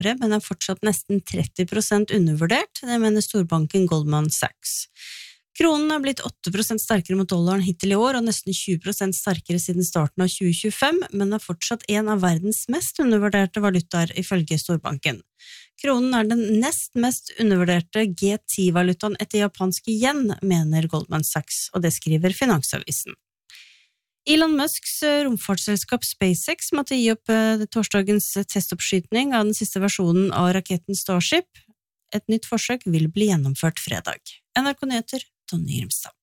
kjøpere, men fortsatt nesten 30% undervurdert, det mener storbanken Goldman Sachs. Kronen har blitt 8% sterkere mot dollaren hittil i år, og nesten 20% sterkere siden starten av 2025, men fortsatt en av verdens mest undervurderte valutaer ifølge storbanken. Kronen den nest mest undervurderte G10-valutaen etter japansk yen, mener Goldman Sachs, og det skriver Finansavisen. Elon Musks romfartsselskap SpaceX måtte gi opp torsdagens testoppskytning av den siste versjonen av raketten Starship. Et nytt forsøk vil bli gjennomført fredag. NRK Nyheter, Tonje Grimstad.